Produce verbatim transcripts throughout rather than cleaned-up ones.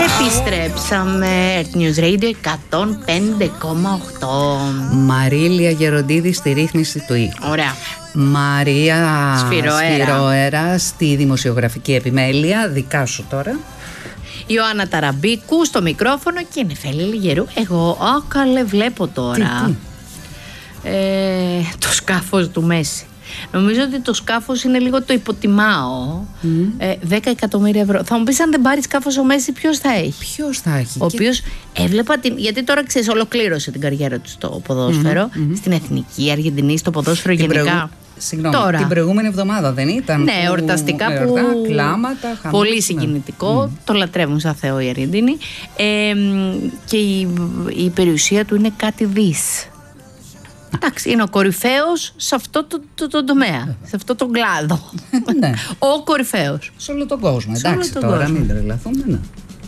Επιστρέψαμε. Earth News Radio εκατόν πέντε κόμμα οκτώ. Μαρίλια Γεροντίδη στη ρύθμιση του ήχου. Ωραία. Μαρία Σφυροέρα. Σφυροέρα στη δημοσιογραφική επιμέλεια. Δικά σου τώρα. Ιωάννα Ταραμπίκου στο μικρόφωνο και Νεφέλη Λιγερού. Εγώ, α, καλέ, βλέπω τώρα. Τι, τι? Ε, το σκάφος του Μέση. Νομίζω ότι το σκάφος είναι λίγο, το υποτιμάω. Mm. ε, δέκα εκατομμύρια ευρώ. Θα μου πεις, αν δεν πάρει σκάφος ο Μέση, ποιος θα έχει? Ποιος θα έχει? Ο και... οποίος έβλεπα την. Γιατί τώρα ξέρεις, ολοκλήρωσε την καριέρα του στο ποδόσφαιρο, mm-hmm, mm-hmm. στην Εθνική Αργεντινή, στο ποδόσφαιρο την γενικά. Προηγου... Συγγνώμη, τώρα. Την προηγούμενη εβδομάδα δεν ήταν? Ναι, που... εορταστικά που. Εορτά, κλάματα, χαμός, πολύ συγκινητικό. Mm. Το λατρεύουν σαν Θεό οι Αργεντινοί. Ε, και η, η περιουσία του είναι κάτι δις. Εντάξει, είναι ο κορυφαίος σε αυτό το, το, το τομέα, σε αυτό τον κλάδο. Ναι. Ο κορυφαίος. Σε όλο τον κόσμο. Σε εντάξει, τον τώρα κόσμο. Μην τρελαθούμε. Ναι.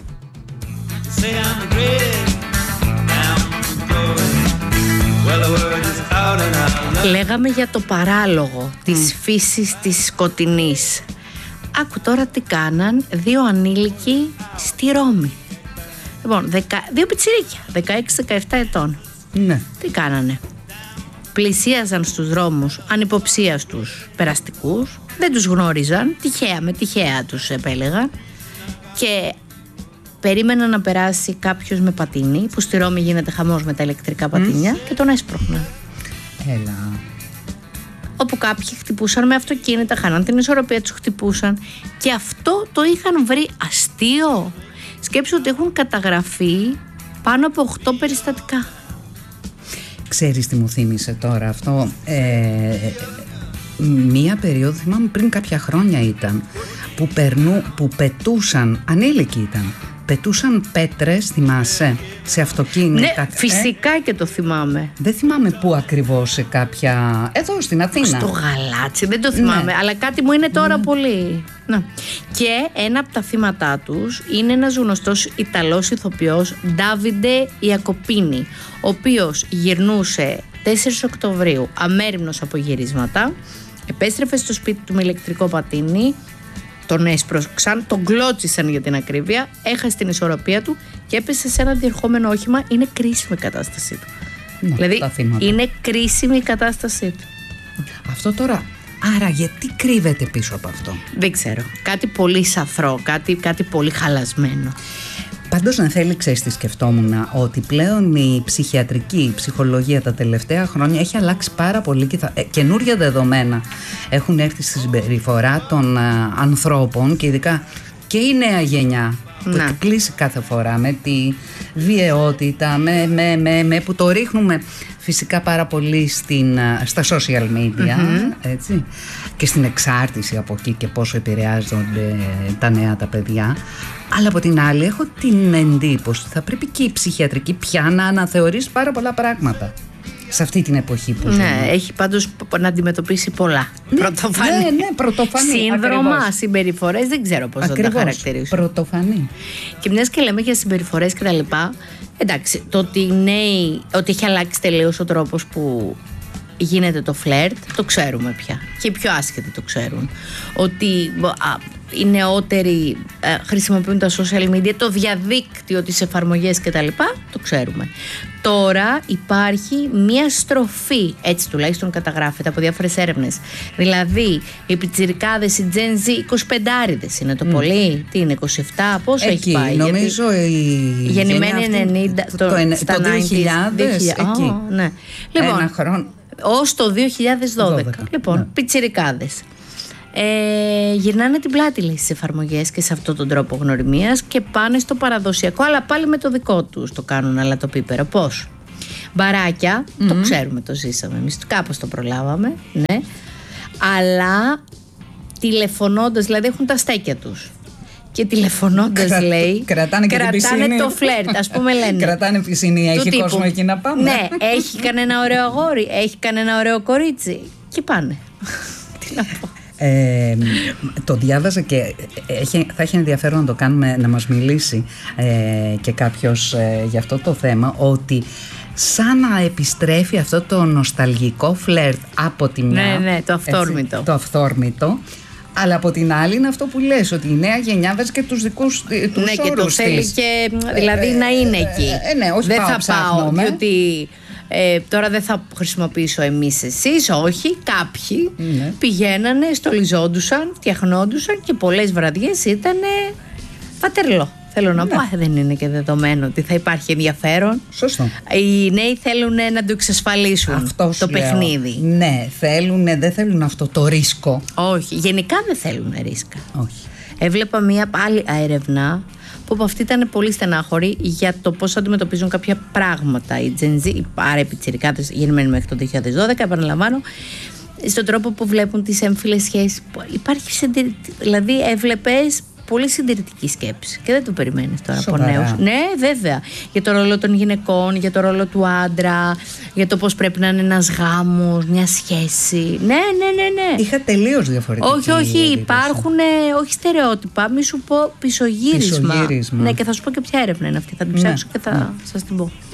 Λέγαμε για το παράλογο mm. της φύσης της σκοτεινής. Άκου τώρα τι κάναν δύο ανήλικοι στη Ρώμη. Λοιπόν, δεκα, δύο πιτσιρίκια, δεκαέξι δεκαεπτά ετών. Ναι. Τι κάνανε? Πλησίαζαν στους δρόμους ανυποψίαστους περαστικούς, δεν τους γνώριζαν, τυχαία με τυχαία τους επέλεγαν και περίμεναν να περάσει κάποιος με πατίνι, που στη Ρώμη γίνεται χαμός με τα ηλεκτρικά πατίνια, mm. και τον έσπροχναν. Έλα. Όπου κάποιοι χτυπούσαν με αυτοκίνητα, χάναν την ισορροπία τους, χτυπούσαν και αυτό το είχαν βρει αστείο. Σκέψου ότι έχουν καταγραφεί πάνω από οκτώ περιστατικά. Ξέρεις τι μου θύμισε τώρα αυτό? Ε, μία περίοδο, θυμάμαι πριν κάποια χρόνια ήταν, που, περνού, που πετούσαν, ανήλικοι ήταν, πετούσαν πέτρες, θυμάσαι, σε αυτοκίνητα. Ναι, φυσικά ε? και το θυμάμαι. Δεν θυμάμαι πού ακριβώς, σε κάποια... Εδώ στην Αθήνα. Στο Γαλάτσι, δεν το θυμάμαι, ναι. Αλλά κάτι μου είναι τώρα ναι. πολύ. Να. Και ένα από τα θύματά τους είναι ένας γνωστός Ιταλός ηθοποιός, Ντάβιντε Ιακοπίνη, ο οποίος γυρνούσε τέσσερις Οκτωβρίου αμέριμνος από γυρίσματα, επέστρεφε στο σπίτι του με ηλεκτρικό πατίνι, τον έσπρωξαν, τον κλώτσισαν για την ακρίβεια, έχασε την ισορροπία του και έπεσε σε ένα διερχόμενο όχημα. Είναι κρίσιμη η κατάστασή του. Ναι, δηλαδή είναι κρίσιμη η κατάστασή του. Αυτό τώρα, άρα γιατί κρύβεται πίσω από αυτό? Δεν ξέρω, κάτι πολύ σαθρό, κάτι, κάτι πολύ χαλασμένο. Πάντως, αν θέλει, ξέρεις τι σκεφτόμουν, ότι πλέον η ψυχιατρική η ψυχολογία τα τελευταία χρόνια έχει αλλάξει πάρα πολύ και θα, ε, καινούρια δεδομένα έχουν έρθει στη συμπεριφορά των α, ανθρώπων και ειδικά και η νέα γενιά που εκπλήσει κάθε φορά με τη βιαιότητα, με, με, με, με που το ρίχνουμε φυσικά πάρα πολύ στην, στα social media, mm-hmm. έτσι, και στην εξάρτηση από εκεί και πόσο επηρεάζονται τα νέα τα παιδιά. Αλλά από την άλλη έχω την εντύπωση ότι θα πρέπει και η ψυχιατρική πια να αναθεωρήσει πάρα πολλά πράγματα σε αυτή την εποχή που ζούμε. Ναι, έχει πάντως να αντιμετωπίσει πολλά. Ναι, πρωτοφανή. Ναι, ναι, πρωτοφανή. Σύνδρομα, συμπεριφορές, δεν ξέρω πώς θα τα χαρακτηρίσω. Πρωτοφανή. Και μιας και λέμε για συμπεριφορές και τα λοιπά, εντάξει, το ότι, νέοι, ότι έχει αλλάξει τελείως ο τρόπος που γίνεται το φλερτ, το ξέρουμε πια. Και οι πιο άσχετοι το ξέρουν. Ότι α, οι νεότεροι α, χρησιμοποιούν τα social media, το διαδίκτυο, τις εφαρμογές κτλ. Το ξέρουμε. Τώρα υπάρχει μία στροφή, έτσι τουλάχιστον καταγράφεται από διάφορες έρευνες. Δηλαδή, οι πιτσιρικάδες, οι Gen Z, εικοσιπεντάριδες είναι το mm. πολύ. Τι είναι, είκοσι επτά, πόσο εκεί, έχει πάει? Νομίζω η γεννημένη ενενήντα, το, το, το δύο χιλιάδες, εκεί. Oh, ναι. Λοιπόν, ένα χρόνο. Ως το δύο χιλιάδες δώδεκα. δώδεκα. Λοιπόν, ναι. Πιτσιρικάδες. Ε, γυρνάνε την πλάτη, λέει, στις εφαρμογές και σε αυτόν τον τρόπο γνωριμίας και πάνε στο παραδοσιακό, αλλά πάλι με το δικό τους το κάνουν, αλλά το πίπερο. Πώς? Μπαράκια, mm-hmm. το ξέρουμε, το ζήσαμε εμείς, κάπως το προλάβαμε, ναι. Αλλά τηλεφωνώντας, δηλαδή έχουν τα στέκια τους. Και τηλεφωνώντας, Κρα... λέει, κρατάνε, και κρατάνε το φλερτ, ας πούμε, λένε. Κρατάνε πισινή, έχει τύπου, κόσμο εκεί να πάμε. Ναι, έχει κανένα ωραίο αγόρι, έχει κανένα ωραίο κορίτσι. Και πάνε. Τι να πω. Ε, το διάβαζα και έχει, θα έχει ενδιαφέρον να το κάνουμε, να μας μιλήσει ε, και κάποιος ε, για αυτό το θέμα, ότι σαν να επιστρέφει αυτό το νοσταλγικό φλερτ από τη μια, ναι, ναι, το αυθόρμητο, έτσι, το αυθόρμητο, Αλλά από την άλλη είναι αυτό που λες, ότι η νέα γενιά βάζει και τους δικούς τους ναι, και το όρους θέλει της. και δηλαδή Ε, να είναι ε, εκεί. ε, ναι, όχι δεν πάω, θα ψάχνω, πάω, διότι ε, τώρα δεν θα χρησιμοποιήσω εμείς εσείς, όχι, κάποιοι ναι. πηγαίνανε, στολιζόντουσαν, φτιαχνόντουσαν και πολλές βραδιές ήταν φατερλό. Θέλω να ναι. πω, α, δεν είναι και δεδομένο ότι θα υπάρχει ενδιαφέρον. Σωστό. Οι νέοι θέλουν να το εξασφαλίσουν Αυτό το λέω. παιχνίδι. Ναι, θέλουν, δεν θέλουν αυτό το ρίσκο. Όχι, γενικά δεν θέλουν ρίσκα. Όχι. Έβλεπα μία άλλη έρευνα που από αυτή ήταν πολύ στενάχωρη για το πώς αντιμετωπίζουν κάποια πράγματα οι Gen Z, οι πάρα πιτσιρικάδες γεννημένοι μέχρι το δύο χιλιάδες δώδεκα, επαναλαμβάνω, στον τρόπο που βλέπουν τις έμφυλες σχέσεις. Υπάρχει συντηρη... δηλαδή έβλεπες πολύ συντηρητική σκέψη και δεν το περιμένεις τώρα Σοβαρά. από νέους. Ναι, βέβαια. Για το ρόλο των γυναικών, για το ρόλο του άντρα, για το πώς πρέπει να είναι ένας γάμος, μια σχέση. Ναι, ναι, ναι, ναι. Είχα τελείως διαφορετική. Όχι, όχι, εντύπωση. υπάρχουν ε, όχι στερεότυπα, μη σου πω πισωγύρισμα. Πισωγύρισμα. Ναι, και θα σου πω και ποια έρευνα είναι αυτή. Θα την Ναι. ψάξω και θα σας την πω.